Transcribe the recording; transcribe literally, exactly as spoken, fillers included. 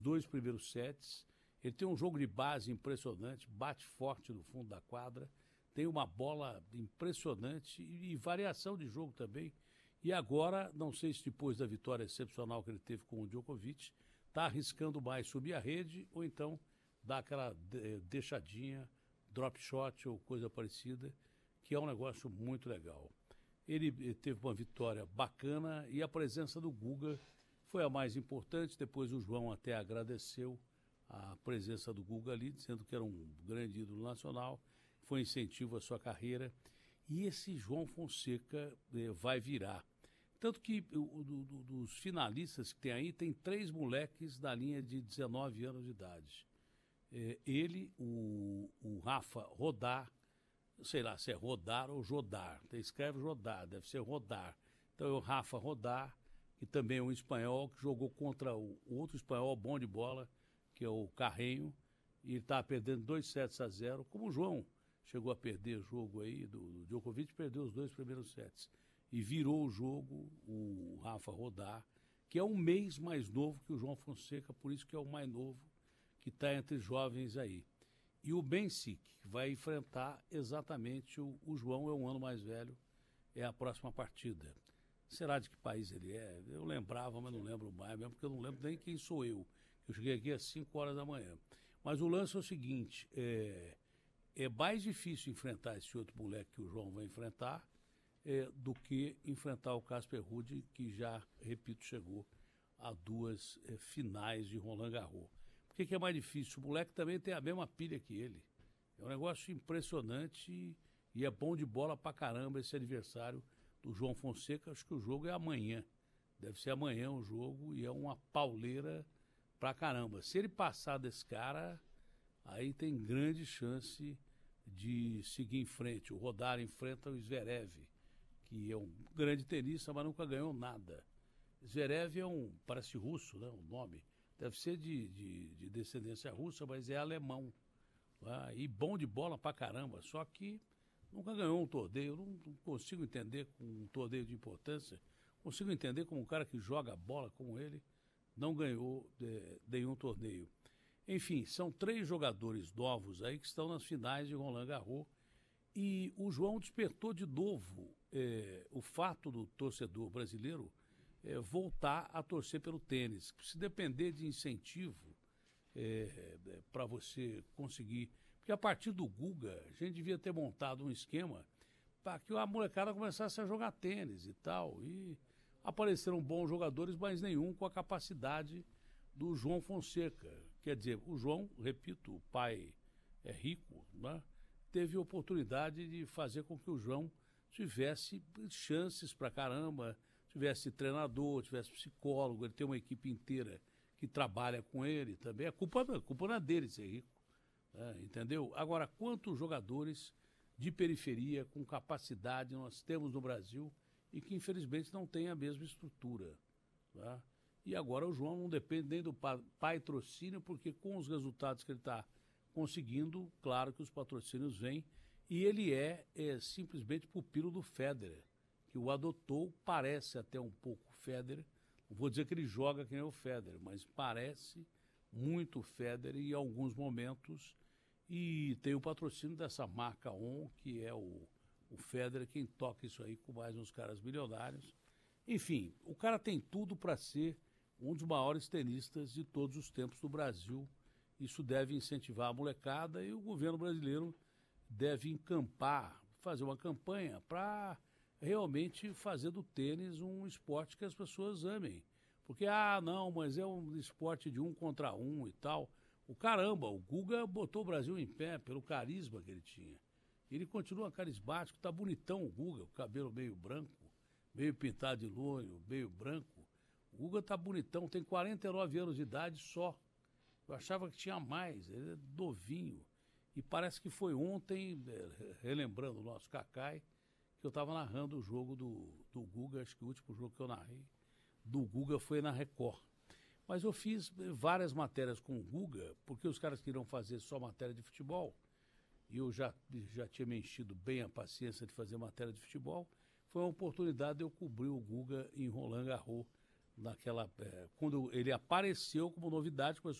dois primeiros sets. Ele tem um jogo de base impressionante, bate forte no fundo da quadra, tem uma bola impressionante e, e variação de jogo também. E agora, não sei se depois da vitória excepcional que ele teve com o Djokovic, está arriscando mais subir a rede ou então dar aquela de, deixadinha, drop shot ou coisa parecida, que é um negócio muito legal. Ele teve uma vitória bacana e a presença do Guga foi a mais importante. Depois o João até agradeceu a presença do Guga ali, dizendo que era um grande ídolo nacional, foi incentivo à sua carreira. E esse João Fonseca eh, vai virar. Tanto que o, do, do, dos finalistas que tem aí, tem três moleques da linha de dezenove anos de idade. Eh, ele, o, o Rafa Rodar, sei lá se é Rodar ou Jodar, escreve Jodar, deve ser Rodar. Então é o Rafa Rodar, que também é um espanhol, que jogou contra o, o outro espanhol bom de bola, que é o Carreño, e ele estava perdendo dois sets a zero, como o João chegou a perder o jogo aí, do, do Djokovic perdeu os dois primeiros sets. E virou o jogo o Rafa Rodar, que é um mês mais novo que o João Fonseca, por isso que é o mais novo que está entre jovens aí. E o Bensik vai enfrentar exatamente o, o João, é um ano mais velho, é a próxima partida. Será de que país ele é? Eu lembrava, mas não lembro mais, mesmo porque eu não lembro nem quem sou eu. Eu cheguei aqui às cinco horas da manhã. Mas o lance é o seguinte, é, é mais difícil enfrentar esse outro moleque que o João vai enfrentar é, do que enfrentar o Casper Ruud, que já, repito, chegou a duas é, finais de Roland Garros. Por que, que é mais difícil? O moleque também tem a mesma pilha que ele. É um negócio impressionante e, e é bom de bola pra caramba esse aniversário do João Fonseca. Acho que o jogo é amanhã. Deve ser amanhã o jogo e é uma pauleira pra caramba. Se ele passar desse cara, aí tem grande chance de seguir em frente. O Rodar enfrenta o Zverev, que é um grande tenista, mas nunca ganhou nada. Zverev é um, parece russo, né, o nome. Deve ser de, de, de descendência russa, mas é alemão. Ah, e bom de bola pra caramba. Só que nunca ganhou um torneio. Eu não, não consigo entender com um torneio de importância. Consigo entender como um cara que joga bola como ele não ganhou de, nenhum torneio. Enfim, são três jogadores novos aí que estão nas finais de Roland Garros. E o João despertou de novo eh, o fato do torcedor brasileiro É, voltar a torcer pelo tênis. Se depender de incentivo é, é, para você conseguir... Porque a partir do Guga, a gente devia ter montado um esquema para que a molecada começasse a jogar tênis e tal. E apareceram bons jogadores, mas nenhum com a capacidade do João Fonseca. Quer dizer, o João, repito, o pai é rico, né? Teve oportunidade de fazer com que o João tivesse chances para caramba, tivesse treinador, tivesse psicólogo, ele tem uma equipe inteira que trabalha com ele também. A culpa, a culpa não é dele ser rico, né? Entendeu? Agora, quantos jogadores de periferia com capacidade nós temos no Brasil e que infelizmente não têm a mesma estrutura, tá? E agora o João não depende nem do patrocínio, porque com os resultados que ele está conseguindo, claro que os patrocínios vêm, e ele é, é simplesmente pupilo do Federer, que o adotou, parece até um pouco o Federer. Não vou dizer que ele joga que nem o Federer, mas parece muito o Federer em alguns momentos. E tem o patrocínio dessa marca On, que é o, o Federer, quem toca isso aí com mais uns caras milionários. Enfim, o cara tem tudo para ser um dos maiores tenistas de todos os tempos do Brasil. Isso deve incentivar a molecada e o governo brasileiro deve encampar, fazer uma campanha para realmente fazer do tênis um esporte que as pessoas amem. Porque, ah, não, mas é um esporte de um contra um e tal. O caramba, o Guga botou o Brasil em pé pelo carisma que ele tinha. Ele continua carismático, tá bonitão o Guga, o cabelo meio branco, meio pintado de loiro, meio branco. O Guga tá bonitão, tem quarenta e nove anos de idade só. Eu achava que tinha mais, ele é novinho. E parece que foi ontem, relembrando o nosso Cacai, que eu estava narrando o jogo do, do Guga, acho que o último jogo que eu narrei do Guga foi na Record. Mas eu fiz várias matérias com o Guga, porque os caras queriam fazer só matéria de futebol, e eu já, já tinha me enchido bem a paciência de fazer matéria de futebol. Foi uma oportunidade de eu cobrir o Guga em Roland Garros naquela, é, quando ele apareceu como novidade, começou